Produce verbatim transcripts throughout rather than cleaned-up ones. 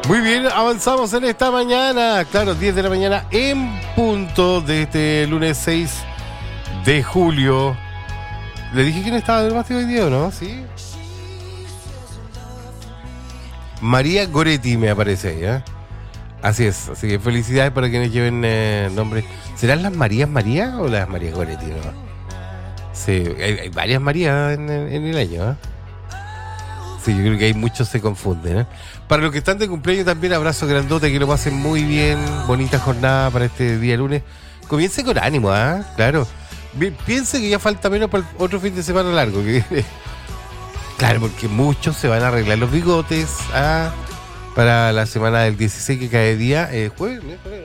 Muy bien, avanzamos en esta mañana. Claro, diez de la mañana en punto de este lunes seis de julio. ¿Le dije quién estaba del mástico hoy día o no? ¿Sí? María Goretti me aparece ahí, ¿eh? Así es, así que felicidades para quienes lleven eh, nombre. ¿Serán las Marías María o las Marías Goretti, no? Sí, hay, hay varias Marías en, en el año, ¿eh? Sí, yo creo que hay muchos se confunden, ¿eh? Para los que están de cumpleaños también, abrazo grandote, que lo pasen muy bien. Bonita jornada para este día lunes. Comience con ánimo, ¿ah? ¿eh? Claro. Piense que ya falta menos para el otro fin de semana largo. Que... claro, porque muchos se van a arreglar los bigotes, ¿ah? Para la semana del dieciséis que cae día. Eh, jueves,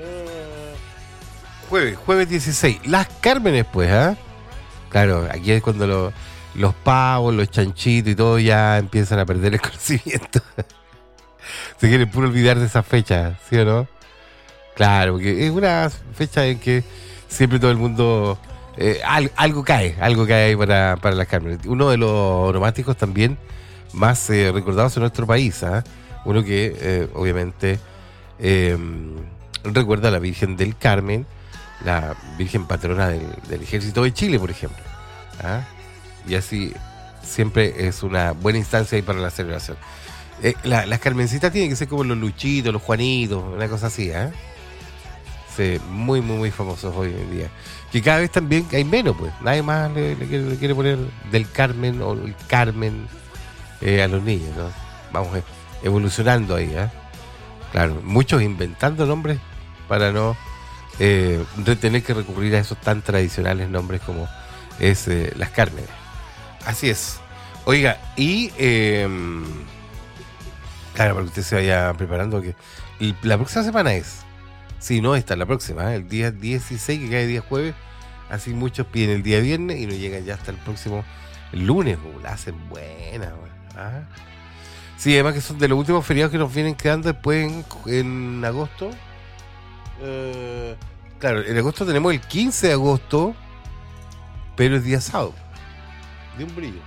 jueves, jueves dieciséis. Las Cármenes, pues, ¿ah? ¿eh? Claro, aquí es cuando lo, los pavos, los chanchitos y todo ya empiezan a perder el conocimiento. Se quieren puro olvidar de esa fecha, ¿sí o no? Claro, porque es una fecha en que siempre todo el mundo... Eh, al, algo cae, algo cae ahí para, para las Cármenes. Uno de los onomáticos también más eh, recordados en nuestro país, ¿eh? Uno que eh, obviamente eh, recuerda a la Virgen del Carmen, la Virgen patrona del, del Ejército de Chile, por ejemplo, ¿ah? Y así siempre es una buena instancia ahí para la celebración. Eh, la, las Carmencitas tienen que ser como los Luchitos, los Juanitos, una cosa así, ¿eh? Sí, muy, muy, muy famosos hoy en día. Que cada vez también hay menos, pues. Nadie más le, le, quiere, le quiere poner del Carmen o el Carmen eh, a los niños, ¿no? Vamos evolucionando ahí, ¿eh? Claro, muchos inventando nombres para no eh, tener que recurrir a esos tan tradicionales nombres como es eh, las Cármenes. Así es. Oiga, y eh, claro, para que usted se vaya preparando, que la próxima semana es, sí, no esta, la próxima, ¿eh? El día dieciséis, que cae día jueves, así muchos piden el día viernes y no llegan ya hasta el próximo lunes, ¿no? La hacen buena, ¿ah? Sí, además que son de los últimos feriados que nos vienen quedando después en, en agosto. Eh, claro, en agosto tenemos el quince de agosto, pero es día sábado, de un brillo.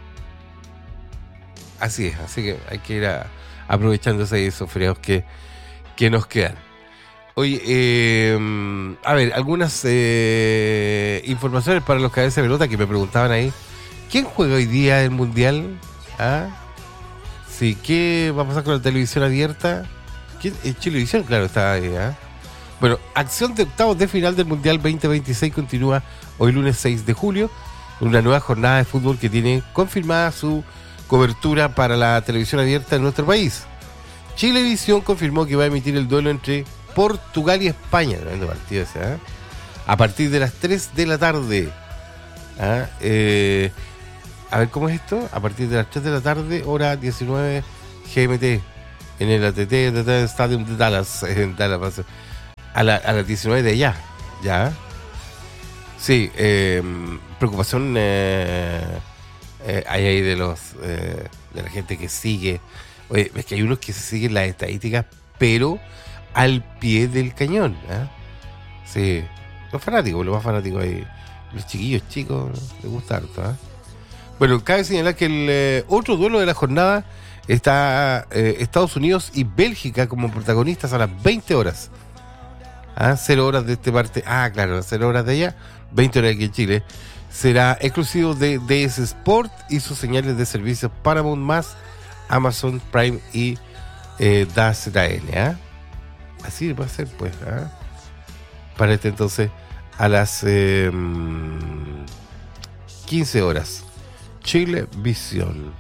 Así es, así que hay que ir a, aprovechándose de esos feriados que, que nos quedan. Oye, eh, a ver, algunas eh, informaciones para los cabezas de pelota que me preguntaban ahí. ¿Quién juega hoy día el Mundial? ¿Ah? Sí, ¿qué va a pasar con la televisión abierta? ¿Quién? Eh, Chilevisión, claro, está ahí, ¿ah? Bueno, acción de octavos de final del Mundial veinte veintiséis continúa hoy lunes seis de julio, una nueva jornada de fútbol que tiene confirmada su cobertura para la televisión abierta en nuestro país. Chilevisión confirmó que va a emitir el duelo entre Portugal y España, tremendo partido ese, ¿eh? A partir de las tres de la tarde. ¿Ah? Eh, a ver, ¿cómo es esto? A partir de las tres de la tarde, hora diecinueve G M T, en el A T T Stadium de Dallas, en Dallas, a, la, a las diecinueve de allá, ¿ya? Sí, eh, preocupación eh, eh, hay ahí de los eh, de la gente que sigue. Oye, es que hay unos que siguen las estadísticas, pero al pie del cañón, ¿eh? Sí, los fanáticos, los más fanáticos ahí, los chiquillos chicos, les gusta harto, ¿eh? Bueno, cabe señalar que el eh, otro duelo de la jornada está eh, Estados Unidos y Bélgica como protagonistas a las veinte horas. ¿Ah? Cero horas de este parte, ah, claro, cero horas de allá, veinte horas aquí en Chile. Será exclusivo de D S Sport y sus señales de servicios Paramount más, Amazon Prime y eh, D A Z N, ¿eh? Así va a ser, pues, ¿eh? Para este entonces, a las eh, quince horas, Chilevisión.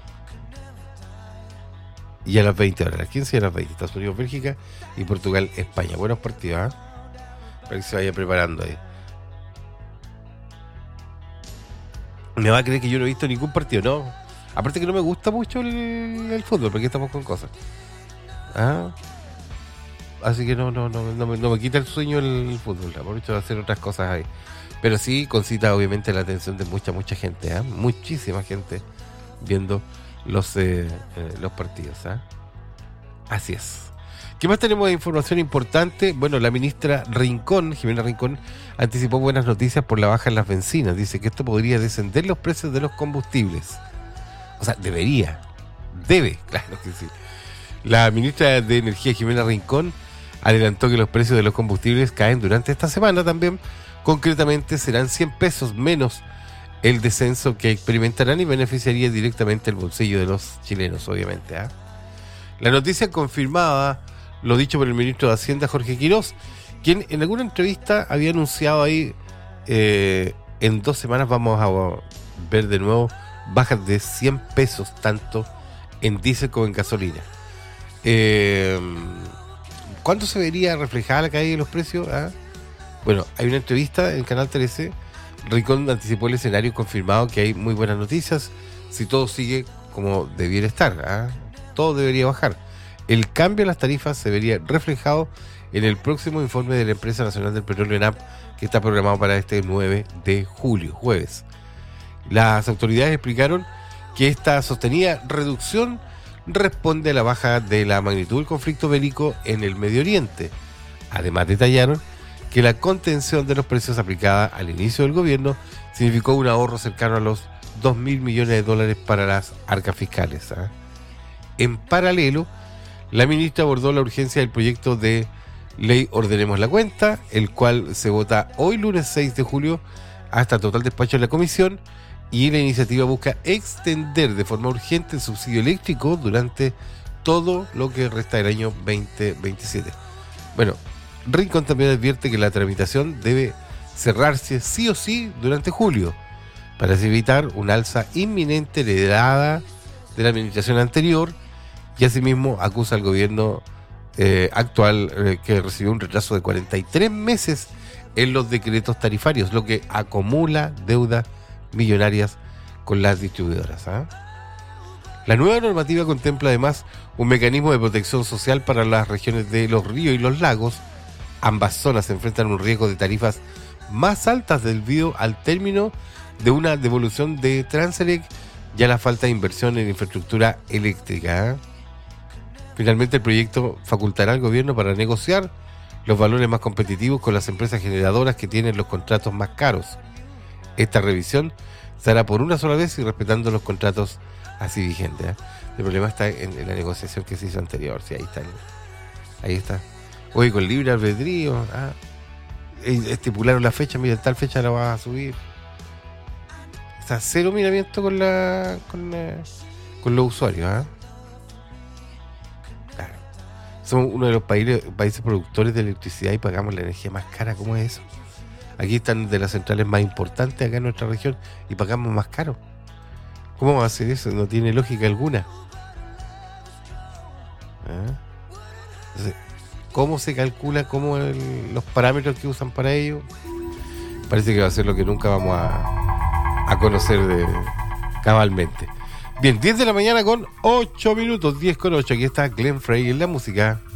Y a las veinte horas, a las quince y a las veinte, Estados Unidos, Bélgica y Portugal, España. Buenos partidos, ¿eh? Para que se vaya preparando ahí. Me va a creer que yo no he visto ningún partido, ¿no? Aparte que no me gusta mucho el, el fútbol, porque estamos con cosas. ¿Ah? Así que no, no, no, no, me, no me quita el sueño el, el fútbol, aprovecho de hacer otras cosas ahí. Pero sí concita obviamente la atención de mucha, mucha gente, ¿eh? Muchísima gente viendo los, eh, eh, los partidos, ¿eh? Así es. ¿Qué más tenemos de información importante? Bueno, la ministra Rincón, Jimena Rincón, anticipó buenas noticias por la baja en las bencinas. Dice que esto podría descender los precios de los combustibles. O sea, debería. Debe, claro que sí. La ministra de Energía, Jimena Rincón, adelantó que los precios de los combustibles caen durante esta semana también. Concretamente serán cien pesos menos el descenso que experimentarán y beneficiaría directamente el bolsillo de los chilenos, obviamente. ¿eh? La noticia confirmaba lo dicho por el ministro de Hacienda, Jorge Quirós, quien en alguna entrevista había anunciado ahí, eh, en dos semanas vamos a ver de nuevo bajas de cien pesos tanto en diésel como en gasolina. Eh, ¿Cuándo se vería reflejada la caída de los precios? ¿Ah? Bueno, hay una entrevista en Canal trece. Rincón anticipó el escenario, confirmado que hay muy buenas noticias si todo sigue como debiera estar. ¿ah? Todo debería bajar. El cambio en las tarifas se vería reflejado en el próximo informe de la Empresa Nacional del Petróleo, ENAP, que está programado para este nueve de julio, jueves. Las autoridades explicaron que esta sostenida reducción responde a la baja de la magnitud del conflicto bélico en el Medio Oriente. Además, detallaron que la contención de los precios aplicada al inicio del gobierno significó un ahorro cercano a los dos mil millones de dólares para las arcas fiscales. ¿eh? En paralelo, la ministra abordó la urgencia del proyecto de ley Ordenemos la Cuenta, el cual se vota hoy lunes seis de julio hasta total despacho en la comisión, y la iniciativa busca extender de forma urgente el subsidio eléctrico durante todo lo que resta del año veinte veintisiete. Bueno, Rincón también advierte que la tramitación debe cerrarse sí o sí durante julio, para así evitar una alza inminente heredada de la administración anterior, y asimismo acusa al gobierno eh, actual eh, que recibió un retraso de cuarenta y tres meses en los decretos tarifarios, lo que acumula deuda millonarias con las distribuidoras. ¿eh? La nueva normativa contempla además un mecanismo de protección social para las regiones de los ríos y los lagos. Ambas zonas se enfrentan a un riesgo de tarifas más altas debido al término de una devolución de Transelec y a la falta de inversión en infraestructura eléctrica. ¿eh? Finalmente, el proyecto facultará al gobierno para negociar los valores más competitivos con las empresas generadoras que tienen los contratos más caros. Esta revisión se hará por una sola vez y respetando los contratos así vigentes. ¿eh? El problema está en, en la negociación que se hizo anterior. Sí, ahí está. Ahí está. Oye, con libre albedrío. Ah, estipularon la fecha, mira, tal fecha la vas a subir. O sea, cero miramiento con la con, la, con los usuarios. ¿eh? Claro. Somos uno de los países, países productores de electricidad y pagamos la energía más cara. ¿Cómo es eso? Aquí están de las centrales más importantes acá en nuestra región y pagamos más caro. ¿Cómo va a ser eso? No tiene lógica alguna. ¿Eh? Entonces, ¿cómo se calcula? ¿Cómo el, los parámetros que usan para ello? Parece que va a ser lo que nunca vamos a, a conocer de, cabalmente. Bien, diez de la mañana con ocho minutos, diez con ocho. Aquí está Glenn Frey en la música.